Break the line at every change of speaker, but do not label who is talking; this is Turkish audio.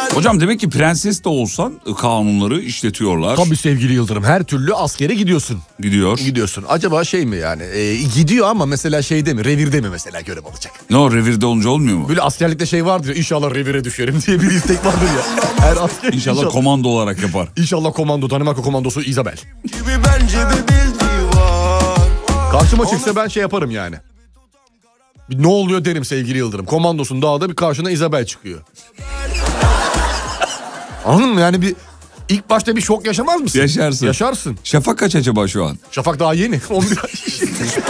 Hocam demek ki prenses de olsan kanunları işletiyorlar.
Tabii sevgili Yıldırım, her türlü askere gidiyorsun. Gidiyorsun. Acaba şey mi yani gidiyor ama mesela şeyde mi, revirde mi mesela görev alacak?
Ne o, revirde olunca olmuyor mu?
Böyle askerlikte şey vardır ya, inşallah revire düşerim diye bir istek vardır ya. Her asker
İnşallah komando olarak yapar.
İnşallah komando, Danimarka komandosu Isabel. Karşıma çıksa ben şey yaparım yani. Ne oluyor derim sevgili Yıldırım. Komandosun dağda, bir karşına Isabel çıkıyor. Anladın mı? Yani bir ilk başta bir şok yaşamaz mısın?
Yaşarsın.
Yaşarsın.
Şafak kaç acaba şu an?
Şafak daha yeni. 11 ay.